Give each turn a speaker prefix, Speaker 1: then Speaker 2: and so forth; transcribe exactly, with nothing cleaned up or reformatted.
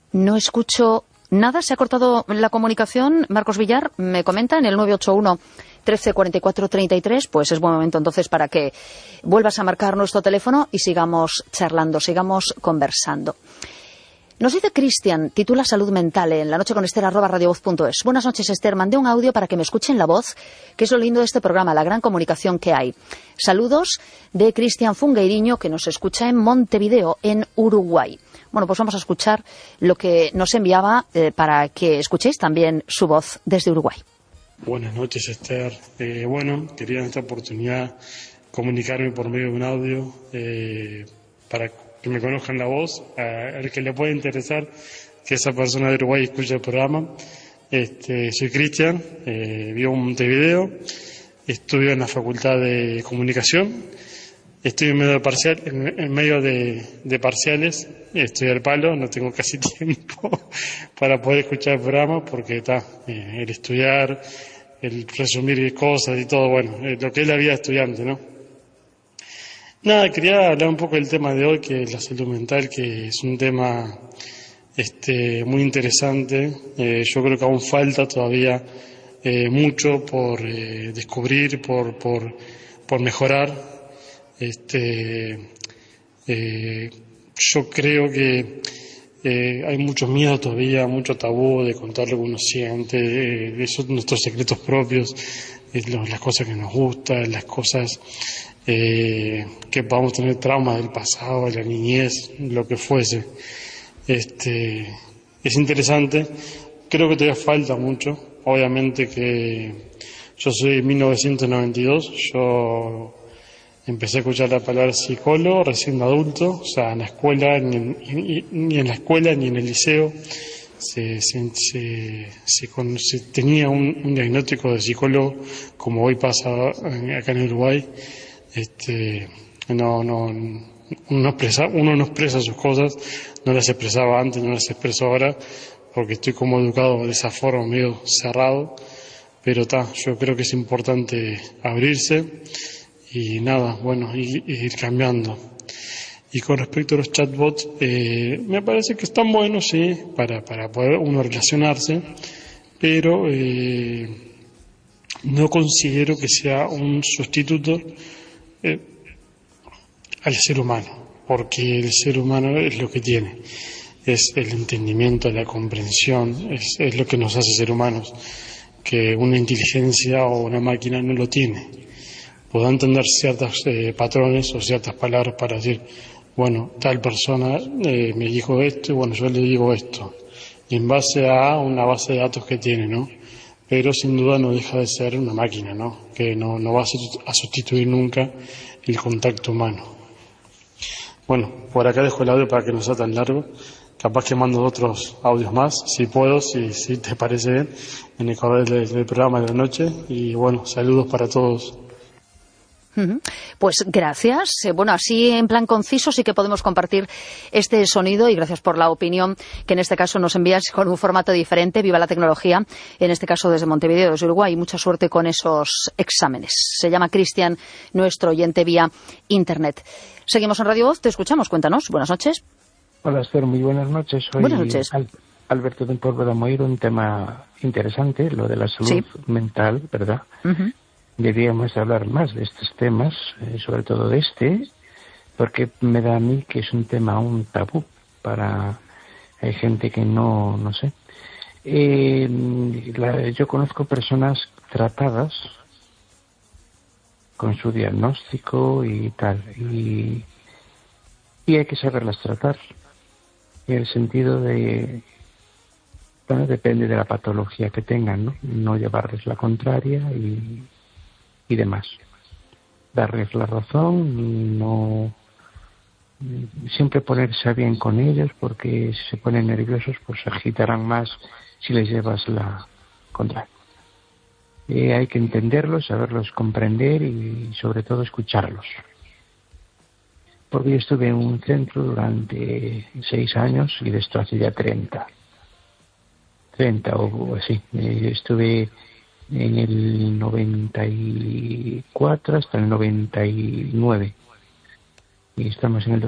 Speaker 1: No escucho nada, se ha cortado la comunicación. Marcos Villar me comenta en el nueve ocho uno, trece, cuarenta y cuatro, treinta y tres, pues es buen momento entonces para que vuelvas a marcar nuestro teléfono y sigamos charlando, sigamos conversando. Nos dice Cristian, titula Salud Mental en la noche con Esther, arroba radiovoz punto es. Buenas noches, Esther, mandé un audio para que me escuchen la voz, que es lo lindo de este programa, la gran comunicación que hay. Saludos de Cristian Fungueiriño, que nos escucha en Montevideo, en Uruguay. Bueno, pues vamos a escuchar lo que nos enviaba eh, para que escuchéis también su voz desde Uruguay.
Speaker 2: Buenas noches, Esther. Eh, bueno, quería en esta oportunidad comunicarme por medio de un audio eh, para que me conozcan la voz, a, al que le pueda interesar que esa persona de Uruguay escuche el programa. Este, soy Cristian, eh, vivo en Montevideo, estudio en la Facultad de Comunicación, estoy en medio de, parcial, en, en medio de, de parciales, estoy al palo, no tengo casi tiempo para poder escuchar el programa porque está eh, el estudiar, el resumir cosas y todo, bueno, eh, lo que es la vida de estudiante, ¿no? Nada, quería hablar un poco del tema de hoy, que es la salud mental, que es un tema este, muy interesante. Eh, yo creo que aún falta todavía eh, mucho por eh, descubrir, por, por, por mejorar. Este, eh, yo creo que eh, hay mucho miedo todavía, mucho tabú de contar lo que uno siente, eh, esos nuestros secretos propios, eh, los, las cosas que nos gustan, las cosas eh, que podamos tener traumas del pasado, de la niñez, lo que fuese. Este, es interesante, creo que todavía falta mucho. Obviamente que yo soy de mil novecientos noventa y dos, yo empecé a escuchar la palabra psicólogo recién adulto, o sea, en la escuela, ni en, ni, ni en la escuela ni en el liceo se, se, se, se, con, se tenía un, un diagnóstico de psicólogo, como hoy pasa acá en Uruguay. Este, no, no, uno, expresa, uno no expresa sus cosas, no las expresaba antes, no las expreso ahora, porque estoy como educado de esa forma, medio cerrado, pero ta, yo creo que es importante abrirse y nada, bueno, y, y ir cambiando. Y con respecto a los chatbots, eh, me parece que están buenos, sí, para, para poder uno relacionarse, pero eh, no considero que sea un sustituto Eh, al ser humano, porque el ser humano es lo que tiene, es el entendimiento, la comprensión, es, es lo que nos hace ser humanos, que una inteligencia o una máquina no lo tiene. Puedo entender ciertos eh, patrones o ciertas palabras para decir, bueno, tal persona eh, me dijo esto y bueno, yo le digo esto, y en base a una base de datos que tiene, ¿no? Pero sin duda no deja de ser una máquina, ¿no? Que no, no va a sustituir nunca el contacto humano. Bueno, por acá dejo el audio para que no sea tan largo. Capaz que mando otros audios más, si puedo, si, si te parece bien, en el correo del, del programa de la noche. Y bueno, saludos para todos.
Speaker 1: Pues gracias. Bueno, así en plan conciso sí que podemos compartir este sonido y gracias por la opinión que en este caso nos envías con un formato diferente. Viva la tecnología, en este caso desde Montevideo, desde Uruguay. Mucha suerte con esos exámenes. Se llama Cristian, nuestro oyente vía Internet. Seguimos en Radio Voz, te escuchamos, cuéntanos. Buenas noches.
Speaker 3: Hola, Esther, muy buenas noches. Soy
Speaker 1: buenas noches.
Speaker 3: Al- Alberto del Pueblo de Amoir, un tema interesante, lo de la salud
Speaker 1: sí.
Speaker 3: mental, ¿verdad?
Speaker 1: Uh-huh.
Speaker 3: Deberíamos hablar más de estos temas, eh, sobre todo de este, porque me da a mí que es un tema un tabú para hay gente que no, no sé. Eh, la, yo conozco personas tratadas con su diagnóstico y tal, y, y hay que saberlas tratar, en el sentido de, bueno, depende de la patología que tengan, ¿no? No llevarles la contraria y y demás. Darles la razón, no siempre ponerse bien con ellos, porque si se ponen nerviosos pues se agitarán más si les llevas la contraria. Eh, hay que entenderlos, saberlos comprender y sobre todo escucharlos. Porque yo estuve en un centro durante seis años y de esto hace ya treinta. treinta o así. Eh, estuve en el noventa y cuatro hasta el noventa y nueve y estamos en el